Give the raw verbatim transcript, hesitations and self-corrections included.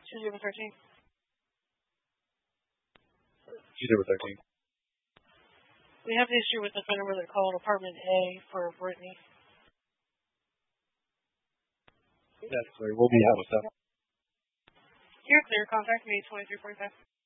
December thirteenth. December thirteenth. We have an issue with the phone number that called apartment A for Brittany. That's clear. We'll be out with that. You're clear. Contact me twenty-three forty-five.